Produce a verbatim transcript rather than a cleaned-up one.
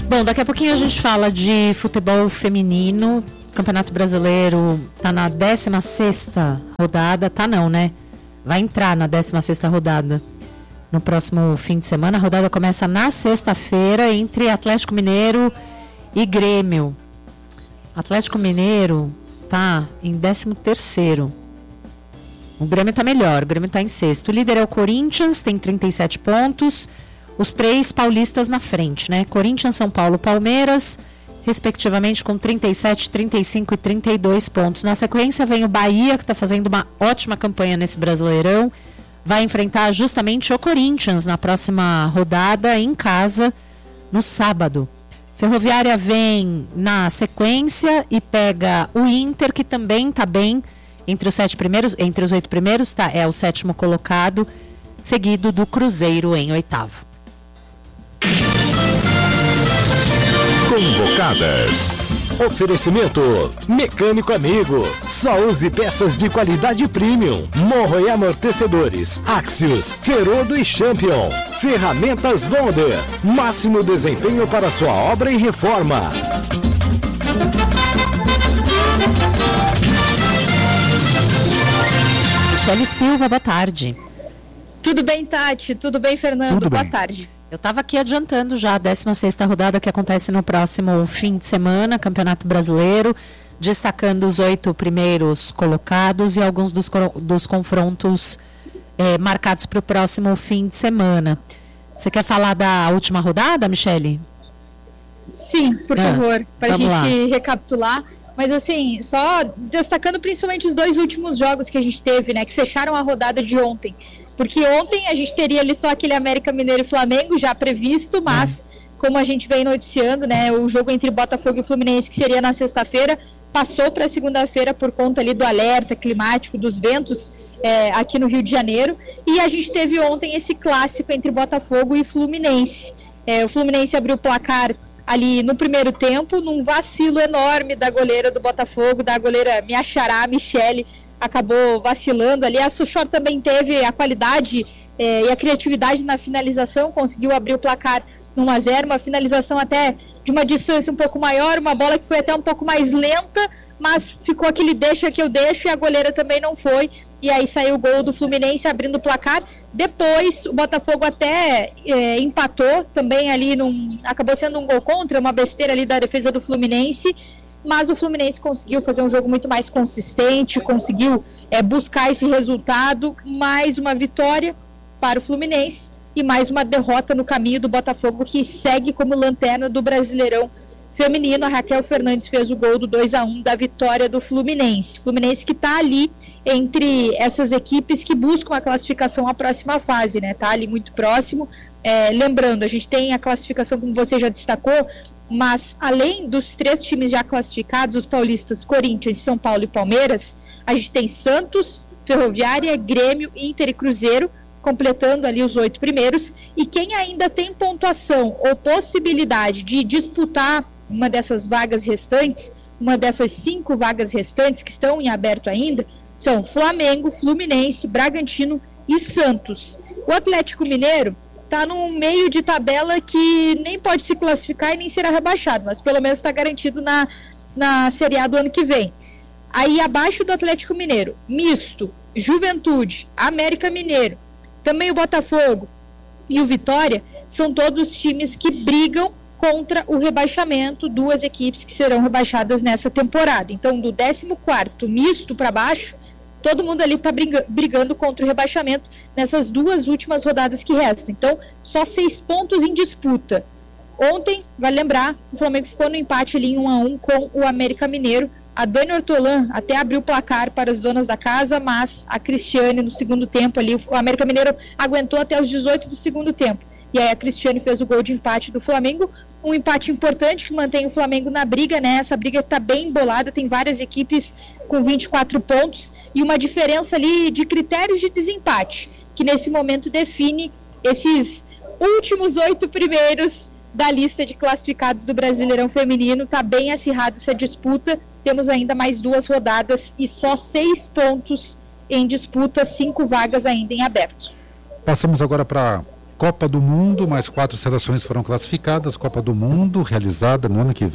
Bom, daqui a pouquinho a gente fala de futebol feminino. Campeonato Brasileiro tá na décima sexta rodada. Tá não, né? Vai entrar na décima sexta rodada no próximo fim de semana. A rodada começa na sexta-feira entre Atlético Mineiro e Grêmio. Atlético Mineiro tá em décimo terceiro. O Grêmio tá melhor, o Grêmio tá em sexto. O líder é o Corinthians, tem trinta e sete pontos. Os três paulistas na frente, né? Corinthians, São Paulo, Palmeiras, respectivamente com trinta e sete, trinta e cinco e trinta e dois pontos. Na sequência vem o Bahia, que está fazendo uma ótima campanha nesse Brasileirão. Vai enfrentar justamente o Corinthians na próxima rodada em casa, no sábado. Ferroviária vem na sequência e pega o Inter, que também está bem entre os sete primeiros, entre os oito primeiros, tá? É o sétimo colocado, seguido do Cruzeiro em oitavo. Convocadas. Oferecimento Mecânico Amigo. Só use peças de qualidade premium. Morro e amortecedores. Axios, Ferodo e Champion. Ferramentas Wonder. Máximo desempenho para sua obra e reforma. Michele Silva, boa tarde. Tudo bem, Tati? Tudo bem, Fernando? Tudo boa bem. tarde. Eu estava aqui adiantando já a décima sexta rodada que acontece no próximo fim de semana, Campeonato Brasileiro, destacando os oito primeiros colocados e alguns dos, dos confrontos eh, marcados para o próximo fim de semana. Você quer falar da última rodada, Michele? Sim, por ah, favor, para a gente lá. recapitular. Mas assim, só destacando principalmente os dois últimos jogos que a gente teve, né, que fecharam a rodada de ontem. Porque ontem a gente teria ali só aquele América Mineiro e Flamengo já previsto, mas hum. como a gente vem noticiando, né, o jogo entre Botafogo e Fluminense, que seria na sexta-feira, passou para segunda-feira por conta ali do alerta climático, dos ventos é, aqui no Rio de Janeiro. E a gente teve ontem esse clássico entre Botafogo e Fluminense. É, o Fluminense abriu o placar ali no primeiro tempo, num vacilo enorme da goleira do Botafogo, da goleira Minha Xará, Michele, acabou vacilando ali. A Suchor também teve a qualidade eh, e a criatividade na finalização, conseguiu abrir o placar no um a zero, uma finalização até de uma distância um pouco maior, uma bola que foi até um pouco mais lenta, mas ficou aquele deixa que eu deixo e a goleira também não foi, e aí saiu o gol do Fluminense abrindo o placar. Depois o Botafogo até eh, empatou também ali, num, acabou sendo um gol contra, uma besteira ali da defesa do Fluminense, mas o Fluminense conseguiu fazer um jogo muito mais consistente, conseguiu é, buscar esse resultado, mais uma vitória para o Fluminense e mais uma derrota no caminho do Botafogo, que segue como lanterna do Brasileirão Feminino. A Raquel Fernandes fez o gol do dois a um da vitória do Fluminense. Fluminense que está ali entre essas equipes que buscam a classificação à próxima fase, né? Está ali muito próximo. É, lembrando, a gente tem a classificação, como você já destacou, mas além dos três times já classificados, os paulistas Corinthians, São Paulo e Palmeiras, a gente tem Santos, Ferroviária, Grêmio, Inter e Cruzeiro, completando ali os oito primeiros. E quem ainda tem pontuação ou possibilidade de disputar uma dessas vagas restantes, uma dessas cinco vagas restantes que estão em aberto ainda, são Flamengo, Fluminense, Bragantino e Santos. O Atlético Mineiro está num meio de tabela que nem pode se classificar e nem será rebaixado, mas pelo menos está garantido na, na Série A do ano que vem. Aí abaixo do Atlético Mineiro, misto, Juventude, América Mineiro, também o Botafogo e o Vitória, são todos times que brigam contra o rebaixamento, duas equipes que serão rebaixadas nessa temporada. Então, do décimo quarto misto para baixo, todo mundo ali está brigando contra o rebaixamento nessas duas últimas rodadas que restam. Então, só seis pontos em disputa. Ontem, vale lembrar, o Flamengo ficou no empate ali em um a um com o América Mineiro. A Dani Ortolan até abriu o placar para as donas da casa, mas a Cristiane no segundo tempo ali, o América Mineiro aguentou até os dezoito do segundo tempo. E aí a Cristiane fez o gol de empate do Flamengo, um empate importante que mantém o Flamengo na briga, né? Essa briga está bem embolada, tem várias equipes com vinte e quatro pontos e uma diferença ali de critérios de desempate, que nesse momento define esses últimos oito primeiros da lista de classificados do Brasileirão Feminino. Está bem acirrada essa disputa, temos ainda mais duas rodadas e só seis pontos em disputa, cinco vagas ainda em aberto. Passamos agora para Copa do Mundo, mais quatro seleções foram classificadas. Copa do Mundo, realizada no ano que vem.